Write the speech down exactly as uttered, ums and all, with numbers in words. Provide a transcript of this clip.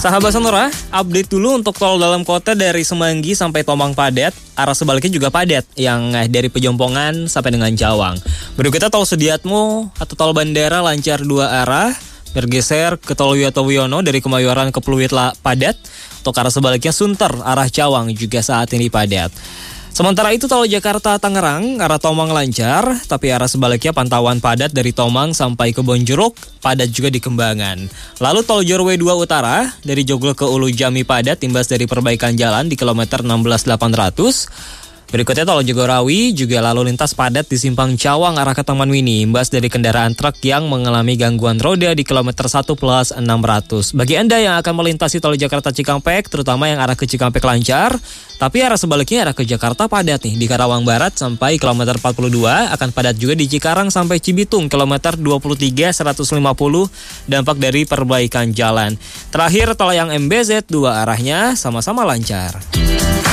Sahabat Sonora, update dulu untuk tol dalam kota dari Semanggi sampai Tomang padat, arah sebaliknya juga padat, yang dari Pejompongan sampai dengan Cawang. Berikutnya tol Sudiatmo atau tol bandara lancar dua arah, bergeser ke tol Wiyoto Wiono dari Kemayoran ke Pluit padat, untuk arah sebaliknya Sunter arah Cawang juga saat ini padat. Sementara itu tol Jakarta Tangerang arah Tomang lancar, tapi arah sebaliknya pantauan padat dari Tomang sampai ke Bonjeruk, padat juga di Kembangan. Lalu tol Jorwe dua Utara dari Joglo ke Ulu Jami padat imbas dari perbaikan jalan di kilometer enam belas delapan ratus. Berikutnya tol Jagorawi juga lalu lintas padat di Simpang Cawang arah ke Taman Mini imbas dari kendaraan truk yang mengalami gangguan roda di kilometer satu plus enam ratus. Bagi Anda yang akan melintasi tol Jakarta Cikampek, terutama yang arah ke Cikampek lancar, tapi arah sebaliknya arah ke Jakarta padat nih di Karawang Barat sampai kilometer empat puluh dua, akan padat juga di Cikarang sampai Cibitung kilometer dua puluh tiga seratus lima puluh, dampak dari perbaikan jalan. Terakhir tol yang M B Z dua arahnya sama-sama lancar.